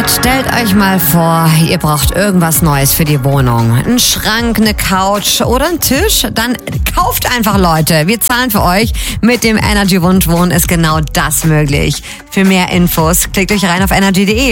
Stellt euch mal vor, ihr braucht irgendwas Neues für die Wohnung. Ein Schrank, eine Couch oder ein Tisch? Dann kauft einfach, Leute. Wir zahlen für euch. Mit dem Energy Wunschwohnen ist genau das möglich. Für mehr Infos klickt euch rein auf energy.de.